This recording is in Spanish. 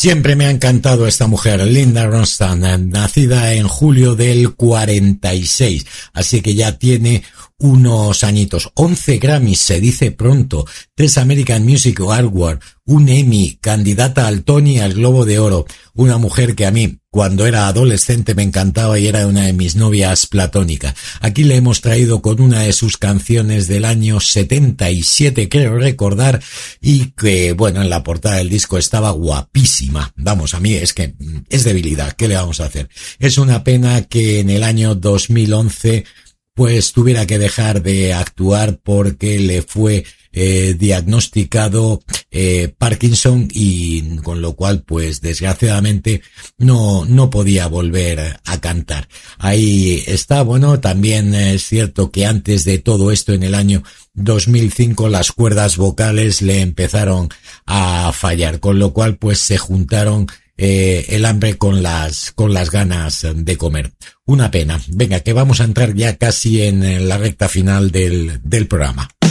Siempre me ha encantado esta mujer, Linda Ronstadt, nacida en julio del 46, así que ya tiene unos añitos. 11 Grammys, se dice pronto, 3 American Music Awards, un Emmy, candidata al Tony y al Globo de Oro. Una mujer que a mí, cuando era adolescente, me encantaba y era una de mis novias platónicas. Aquí le hemos traído con una de sus canciones del año 77, creo recordar, y que, bueno, en la portada del disco estaba guapísima. Vamos, a mí es que es debilidad, ¿qué le vamos a hacer? Es una pena que en el año 2011 pues tuviera que dejar de actuar porque le fue diagnosticado Parkinson, y con lo cual pues desgraciadamente no podía volver a cantar. Ahí está. Bueno, también es cierto que antes de todo esto, en el año 2005, las cuerdas vocales le empezaron a fallar, con lo cual pues se juntaron el hambre con las ganas de comer. Una pena. Venga, que vamos a entrar ya casi en la recta final del programa.